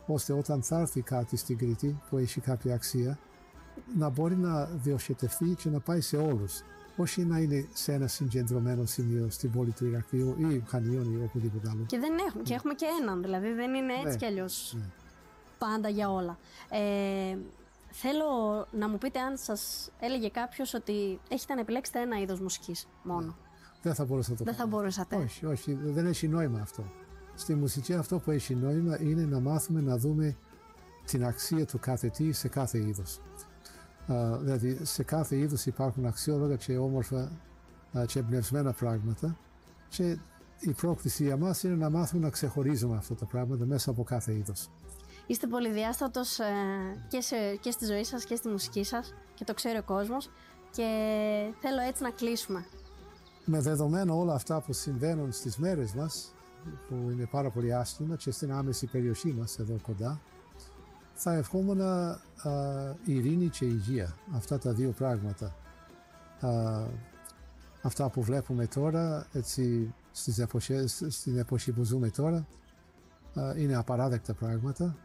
ώστε όταν θα έρθει κάτι στην Κρήτη που έχει κάποια αξία, να μπορεί να διοχετευτεί και να πάει σε όλους. Όχι να είναι σε ένα συγκεντρωμένο σημείο στην πόλη του Ηρακλείου ή Χανίων ή οπουδήποτε άλλο. Και δεν έχουμε, και έχουμε και έναν, δηλαδή δεν είναι έτσι κι αλλιώς πάντα για όλα. Θέλω να μου πείτε αν σας έλεγε κάποιος ότι έχετε να επιλέξετε ένα είδος μουσικής μόνο. Δεν θα μπορούσα να το κάνω. Δεν θα μπορούσατε. Όχι, όχι, δεν έχει νόημα αυτό. Στη μουσική αυτό που έχει νόημα είναι να μάθουμε να δούμε την αξία του κάθε τι σε κάθε είδος. Δηλαδή σε κάθε είδος υπάρχουν αξιόλογα και όμορφα και εμπνευσμένα πράγματα και η πρόκληση για μας είναι να μάθουμε να ξεχωρίζουμε αυτά τα πράγματα μέσα από κάθε είδος. Είστε πολυδιάστατος και στη ζωή σας και στη μουσική σας και το ξέρει ο κόσμος και θέλω έτσι να κλείσουμε. Με δεδομένα όλα αυτά που συμβαίνουν στις μέρες μας, που είναι πάρα πολύ άσχημα και στην άμεση περιοχή μας εδώ κοντά, θα ευχόμουν ειρήνη και υγεία, αυτά τα δύο πράγματα. Αυτά που βλέπουμε τώρα, έτσι, στην εποχή που ζούμε τώρα, είναι απαράδεκτα πράγματα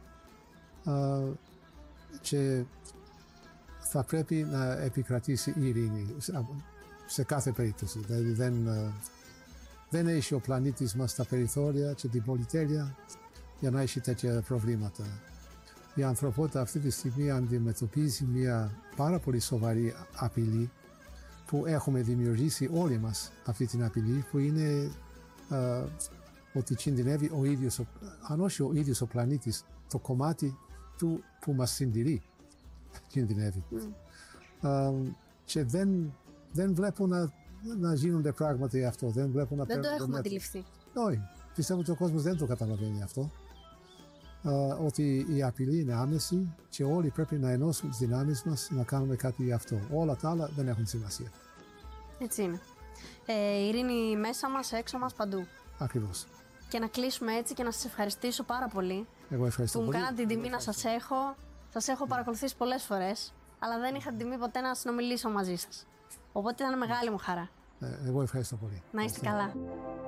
και θα πρέπει να επικρατήσει η ειρήνη σε κάθε περίπτωση. Δηλαδή δεν έχει ο πλανήτης μας τα περιθώρια και την πολυτέλεια για να έχει τέτοια προβλήματα. Η ανθρωπότητα αυτή τη στιγμή αντιμετωπίζει μια πάρα πολύ σοβαρή απειλή που έχουμε δημιουργήσει όλοι μας αυτή την απειλή, που είναι ότι κινδυνεύει ο ίδιος, αν όχι ο ίδιος ο πλανήτης, το κομμάτι του που μας συντηρεί κινδυνεύει. Και δεν βλέπω να γίνονται πράγματα για αυτό. Δεν το έχουμε αντιληφθεί. Όχι. Πιστεύω ότι ο κόσμος δεν το καταλαβαίνει αυτό. Ότι η απειλή είναι άμεση και όλοι πρέπει να ενώσουμε τις δυνάμεις μας να κάνουμε κάτι γι' αυτό. Όλα τα άλλα δεν έχουν σημασία. Έτσι είναι. Ειρήνη μέσα μας, έξω μας, παντού. Ακριβώς. Και να κλείσουμε έτσι και να σας ευχαριστήσω πάρα πολύ. Εγώ ευχαριστώ που πολύ. Μου κάνατε την τιμή να σας έχω. Σας έχω παρακολουθήσει πολλές φορές, αλλά δεν είχα την τιμή ποτέ να συνομιλήσω μαζί σας. Οπότε ήταν μεγάλη μου χαρά. Εγώ ευχαριστώ πολύ. Να είστε καλά.